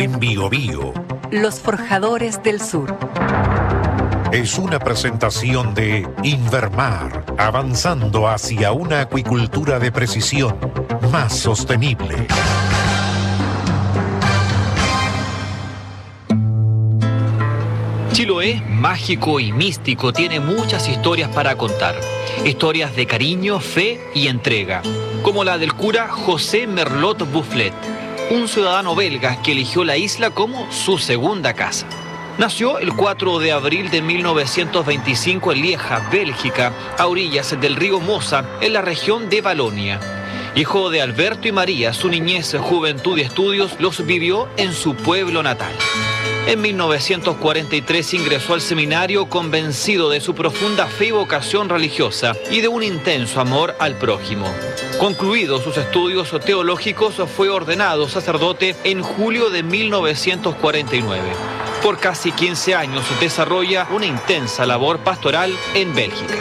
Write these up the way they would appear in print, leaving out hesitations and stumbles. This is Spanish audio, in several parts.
en Biobío. Los Forjadores del Sur. Es una presentación de Invermar, avanzando hacia una acuicultura de precisión más sostenible. Chiloé, mágico y místico, tiene muchas historias para contar. Historias de cariño, fe y entrega, como la del cura José Merlot Bufflet, un ciudadano belga que eligió la isla como su segunda casa. Nació el 4 de abril de 1925 en Lieja, Bélgica, a orillas del río Mosa, en la región de Valonia. Hijo de Alberto y María, su niñez, juventud y estudios los vivió en su pueblo natal. En 1943 ingresó al seminario convencido de su profunda fe y vocación religiosa y de un intenso amor al prójimo. Concluidos sus estudios teológicos, fue ordenado sacerdote en julio de 1949. Por casi 15 años desarrolla una intensa labor pastoral en Bélgica.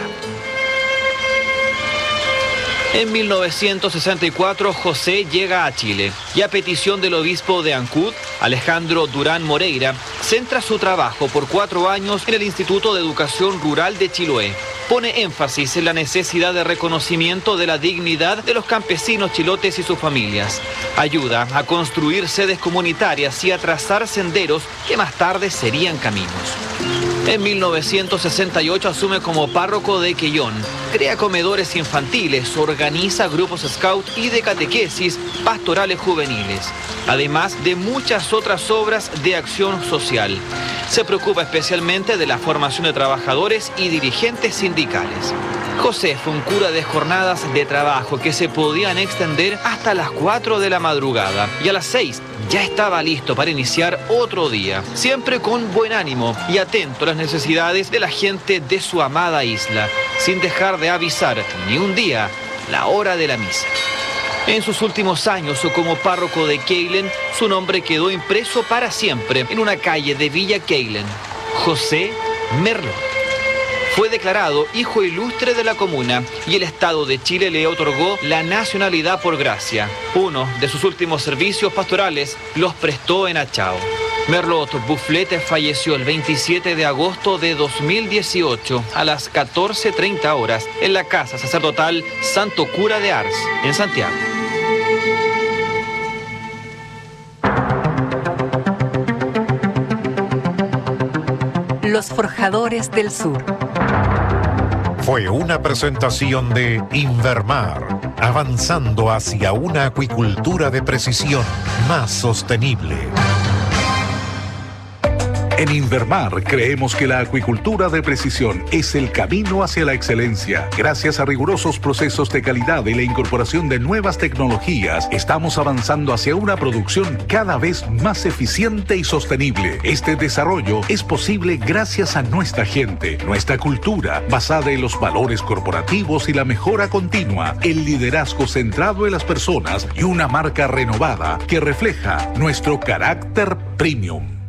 En 1964, José llega a Chile y a petición del obispo de Ancud, Alejandro Durán Moreira, centra su trabajo por 4 años en el Instituto de Educación Rural de Chiloé. Pone énfasis en la necesidad de reconocimiento de la dignidad de los campesinos chilotes y sus familias. Ayuda a construir sedes comunitarias y a trazar senderos que más tarde serían caminos. En 1968 asume como párroco de Quellón, crea comedores infantiles, organiza grupos scout y de catequesis pastorales juveniles, además de muchas otras obras de acción social. Se preocupa especialmente de la formación de trabajadores y dirigentes sindicales. José fue un cura de jornadas de trabajo que se podían extender hasta las 4 de la madrugada y a las 6 ya estaba listo para iniciar otro día, siempre con buen ánimo y atento a las necesidades de la gente de su amada isla, sin dejar de avisar ni un día la hora de la misa. En sus últimos años como párroco de Keilen, su nombre quedó impreso para siempre en una calle de Villa Keilen, José Merlot. Fue declarado hijo ilustre de la comuna y el Estado de Chile le otorgó la nacionalidad por gracia. Uno de sus últimos servicios pastorales los prestó en Achao. Merlot Bufflet falleció el 27 de agosto de 2018 a las 14:30 horas en la casa sacerdotal Santo Cura de Ars, en Santiago. Los Forjadores del Sur. Fue una presentación de Invermar, avanzando hacia una acuicultura de precisión más sostenible. En Invermar creemos que la acuicultura de precisión es el camino hacia la excelencia. Gracias a rigurosos procesos de calidad y la incorporación de nuevas tecnologías, estamos avanzando hacia una producción cada vez más eficiente y sostenible. Este desarrollo es posible gracias a nuestra gente, nuestra cultura, basada en los valores corporativos y la mejora continua, el liderazgo centrado en las personas y una marca renovada que refleja nuestro carácter premium.